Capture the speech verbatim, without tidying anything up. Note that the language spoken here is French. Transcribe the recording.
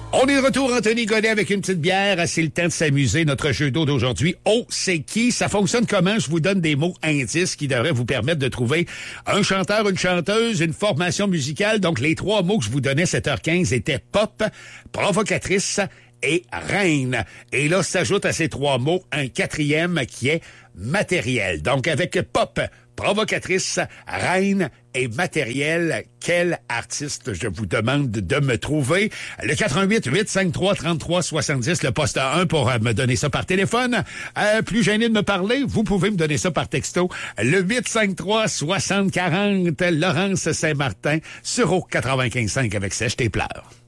On est de retour, Anthony Godet, avec une petite bière. C'est le temps de s'amuser. Notre jeu d'eau d'aujourd'hui, Oh, c'est qui? Ça fonctionne comment? Je vous donne des mots indices qui devraient vous permettre de trouver un chanteur, une chanteuse, une formation musicale. Donc, les trois mots que je vous donnais sept heures quinze étaient pop, provocatrice et reine. Et là, s'ajoute à ces trois mots un quatrième qui est matériel. Donc, avec pop, provocatrice, reine et matériel, quel artiste je vous demande de me trouver? Le quatre un huit, huit cinq trois, trente-trois soixante-dix, le poste un pour me donner ça par téléphone. Euh, plus gêné de me parler, vous pouvez me donner ça par texto. Le huit cinq trois, soixante quarante, Laurence Saint-Martin, sur au quatre-vingt-quinze cinq avec Sèche tes pleurs.